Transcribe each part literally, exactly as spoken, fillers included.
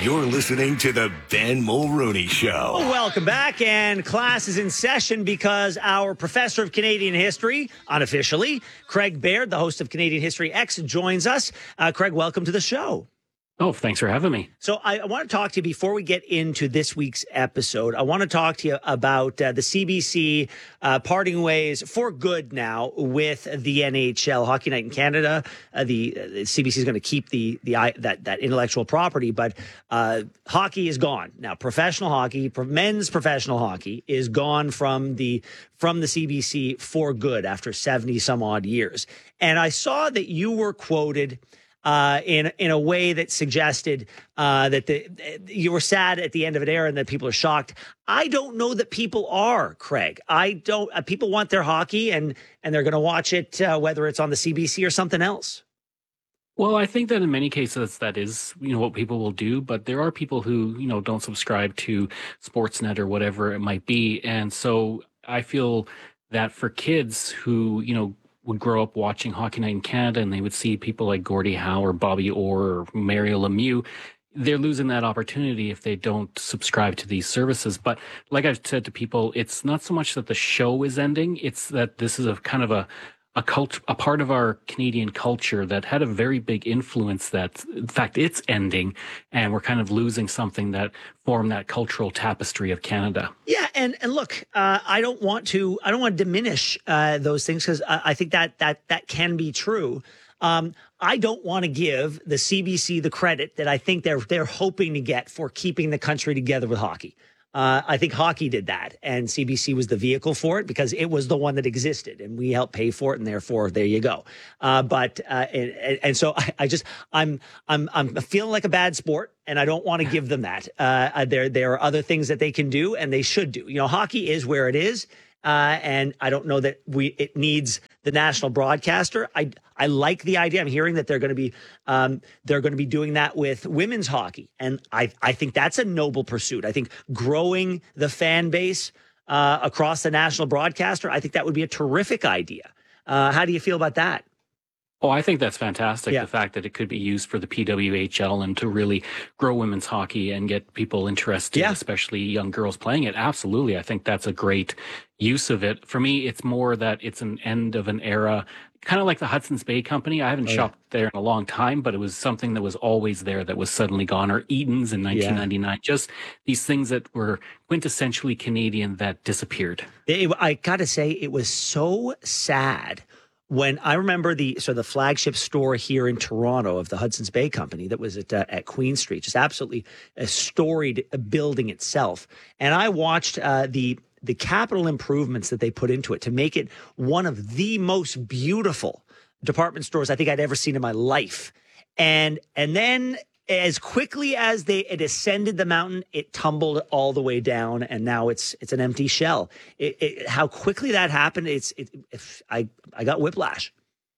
You're listening to the Ben Mulroney Show. Welcome back, and class is in session because our professor of Canadian history, unofficially, Craig Baird, the host of Canadian History X, joins us. Uh, Craig, welcome to the show. Oh, thanks for having me. So I, I want to talk to you before we get into this week's episode. I want to talk to you about uh, the C B C uh, parting ways for good now with the N H L. Hockey Night in Canada. Uh, the, uh, the C B C is going to keep the the that that intellectual property, but uh, hockey is gone now. Professional hockey, men's professional hockey, is gone from the from the C B C for good after seventy some odd years. And I saw that you were quoted Uh, in in a way that suggested uh, that the you were sad at the end of an era and that people are shocked. I don't know that people are, Craig. I don't. Uh, people want their hockey and and they're going to watch it uh, whether it's on the C B C or something else. Well, I think that in many cases that is, you know, what people will do. But there are people who, you know, don't subscribe to Sportsnet or whatever it might be. And so I feel that for kids who, you know, would grow up watching Hockey Night in Canada and they would see people like Gordie Howe or Bobby Orr or Mario Lemieux, they're losing that opportunity if they don't subscribe to these services. But like I've said to people, it's not so much that the show is ending, it's that this is a kind of a a cult, a part of our Canadian culture that had a very big influence that, in fact, it's ending, and we're kind of losing something that formed that cultural tapestry of Canada. Yeah, and and look, uh, I don't want to, I don't want to diminish uh, those things because I, I think that that that can be true. Um, I don't want to give the C B C the credit that I think they're they're hoping to get for keeping the country together with hockey. Uh, I think hockey did that, and C B C was the vehicle for it because it was the one that existed, and we helped pay for it, and therefore, there you go. Uh, but uh, and, and so I, I just I'm I'm I'm feeling like a bad sport, and I don't want to give them that. Uh, there there are other things that they can do, and they should do. You know, hockey is where it is. Uh, and I don't know that we it needs the national broadcaster. I I like the idea. I'm hearing that they're going to be um, they're going to be doing that with women's hockey, and I I think that's a noble pursuit. I think growing the fan base uh, across the national broadcaster, I think that would be a terrific idea. Uh, how do you feel about that? Oh, I think that's fantastic. Yeah. The fact that it could be used for the P W H L and to really grow women's hockey and get people interested, Yeah. especially young girls playing it. Absolutely. I think that's a great use of it. For me, it's more that it's an end of an era, kind of like the Hudson's Bay Company. I haven't Oh, yeah. shopped there in a long time, but it was something that was always there that was suddenly gone, or Eaton's in nineteen ninety-nine. Just these things that were quintessentially Canadian that disappeared. It, I got to say, it was so sad when I remember the so the flagship store here in Toronto of the Hudson's Bay Company that was at uh, at Queen Street, just absolutely a storied building itself. And I watched uh, the the capital improvements that they put into it to make it one of the most beautiful department stores I think I'd ever seen in my life. And and then as quickly as they it ascended the mountain, it tumbled all the way down, and now it's it's an empty shell. It, it, how quickly that happened, it's it, if I I got whiplash.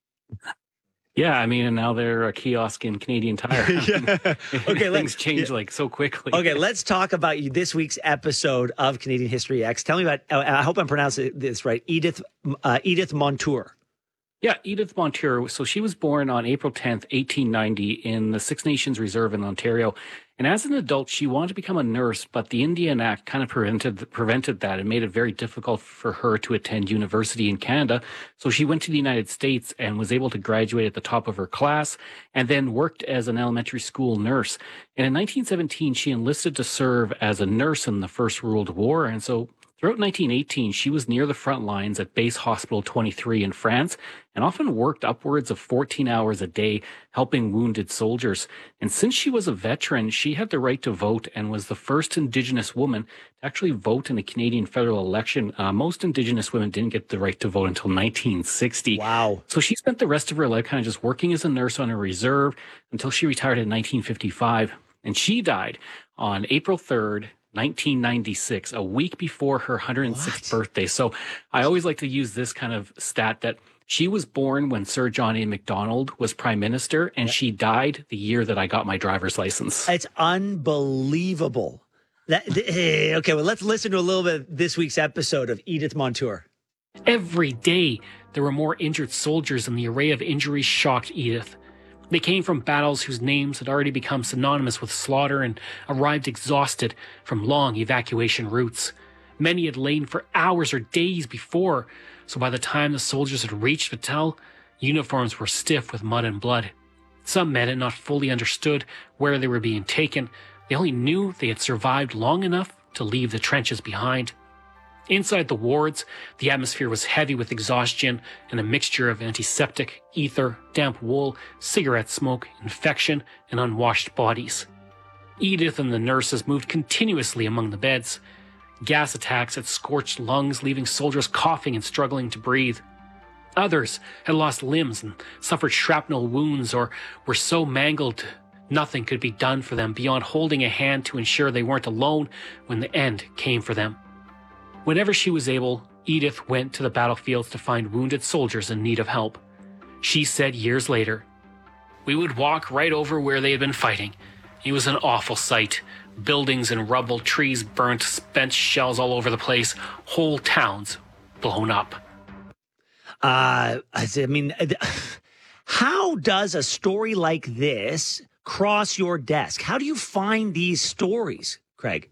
Yeah, I mean, and now they're a kiosk in Canadian Tire. Yeah. Okay, Things let's change yeah. like so quickly. Okay, let's talk about you, this week's episode of Canadian History X. Tell me about. Uh, I hope I'm pronouncing this right. Edith uh, Edith Montour. Yeah, Edith Montour. So she was born on April tenth, eighteen ninety in the Six Nations Reserve in Ontario. And as an adult, she wanted to become a nurse, but the Indian Act kind of prevented prevented that and made it very difficult for her to attend university in Canada. So she went to the United States and was able to graduate at the top of her class and then worked as an elementary school nurse. And in nineteen seventeen, she enlisted to serve as a nurse in the First World War. And so throughout nineteen eighteen, she was near the front lines at Base Hospital twenty-three in France and often worked upwards of fourteen hours a day helping wounded soldiers. And since she was a veteran, she had the right to vote and was the first Indigenous woman to actually vote in a Canadian federal election. Uh, most Indigenous women didn't get the right to vote until nineteen sixty. Wow. So she spent the rest of her life kind of just working as a nurse on a reserve until she retired in nineteen fifty-five. And she died on April third, nineteen ninety-six, a week before her one hundred sixth What? birthday. So I always like to use this kind of stat that she was born when Sir John A. Macdonald was prime minister, and she died the year that I got my driver's license. It's unbelievable. That, th- hey, okay, well, let's listen to a little bit of this week's episode of Edith Montour. Every day, there were more injured soldiers, and the array of injuries shocked Edith. They came from battles whose names had already become synonymous with slaughter and arrived exhausted from long evacuation routes. Many had lain for hours or days before, so by the time the soldiers had reached Battelle, uniforms were stiff with mud and blood. Some men had not fully understood where they were being taken. They only knew they had survived long enough to leave the trenches behind. Inside the wards, the atmosphere was heavy with exhaustion and a mixture of antiseptic, ether, damp wool, cigarette smoke, infection, and unwashed bodies. Edith and the nurses moved continuously among the beds. Gas attacks had scorched lungs, leaving soldiers coughing and struggling to breathe. Others had lost limbs and suffered shrapnel wounds or were so mangled nothing could be done for them beyond holding a hand to ensure they weren't alone when the end came for them. Whenever she was able, Edith went to the battlefields to find wounded soldiers in need of help. She said years later, "We would walk right over where they had been fighting. It was an awful sight. Buildings in rubble, trees burnt, spent shells all over the place, whole towns blown up." Uh, I mean, how does a story like this cross your desk? How do you find these stories, Craig?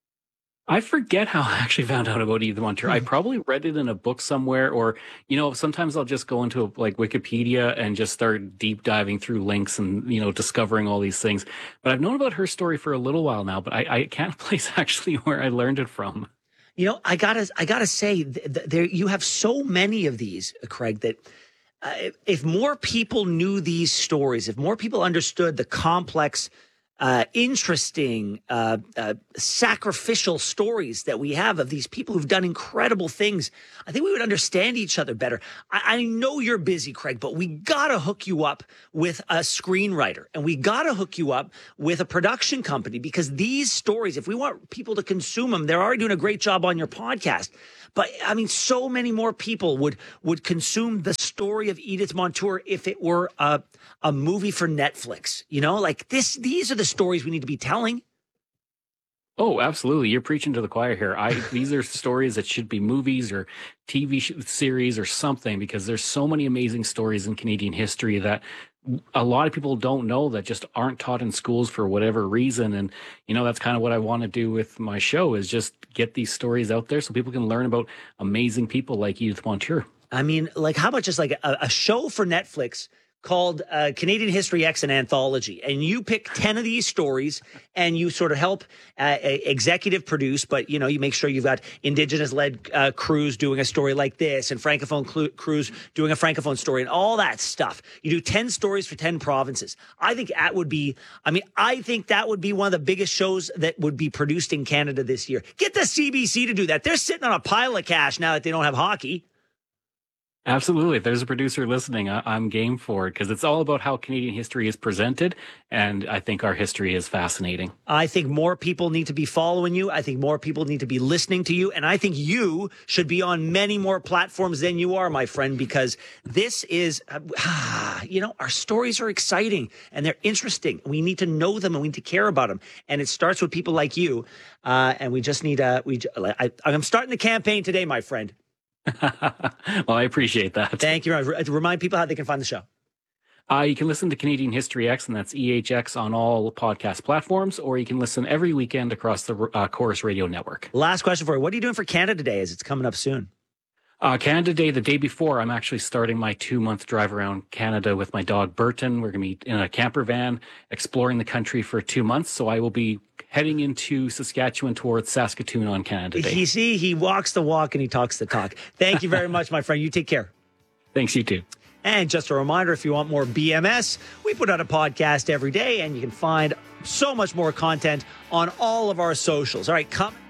I forget how I actually found out about Edith Montour. I probably read it in a book somewhere, or, you know, sometimes I'll just go into like Wikipedia and just start deep diving through links and, you know, discovering all these things. But I've known about her story for a little while now, but I, I can't place actually where I learned it from. You know, I gotta, I gotta say, th- th- there you have so many of these, Craig, that uh, if more people knew these stories, if more people understood the complex, uh, interesting, uh, uh, sacrificial stories that we have of these people who've done incredible things, I think we would understand each other better. I, I know you're busy, Craig, but we gotta hook you up with a screenwriter and we gotta hook you up with a production company, because these stories, if we want people to consume them, they're already doing a great job on your podcast. But I mean, so many more people would would consume the story of Edith Montour if it were a a movie for Netflix. You know, like this. These are the stories we need to be telling. Oh, absolutely. You're preaching to the choir here. I these are stories that should be movies or T V sh- series or something, because there's so many amazing stories in Canadian history that a lot of people don't know, that just aren't taught in schools for whatever reason. And, you know, that's kind of what I want to do with my show, is just get these stories out there so people can learn about amazing people like Edith Montour. I mean, like, how about just like a, a show for Netflix called uh, Canadian History X, an anthology, and you pick ten of these stories and you sort of help uh, executive produce, but, you know, you make sure you've got Indigenous-led uh, crews doing a story like this and Francophone cl- crews doing a Francophone story and all that stuff. You do ten stories for ten provinces. I think that would be, I mean, I think that would be one of the biggest shows that would be produced in Canada this year. Get the C B C to do that. They're sitting on a pile of cash now that they don't have hockey. Absolutely. If there's a producer listening, I, I'm game for it, because it's all about how Canadian history is presented. And I think our history is fascinating. I think more people need to be following you. I think more people need to be listening to you. And I think you should be on many more platforms than you are, my friend, because this is, uh, you know, our stories are exciting and they're interesting. We need to know them and we need to care about them. And it starts with people like you. Uh, and we just need a, we, I, I'm starting the campaign today, my friend. Well, I appreciate that. Thank you. Remind people how they can find the show. Uh, you can listen to Canadian History X, and that's E H X on all podcast platforms, or you can listen every weekend across the uh, Chorus Radio Network. Last question for you. What are you doing for Canada Day, as it's coming up soon? Uh, Canada Day, the day before, I'm actually starting my two-month drive around Canada with my dog, Burton. We're going to be in a camper van exploring the country for two months, so I will be heading into Saskatchewan towards Saskatoon on Canada Day. You see, he walks the walk and he talks the talk. Thank you very much, my friend. You take care. Thanks, you too. And just a reminder, if you want more B M S, we put out a podcast every day, and you can find so much more content on all of our socials. All right, come.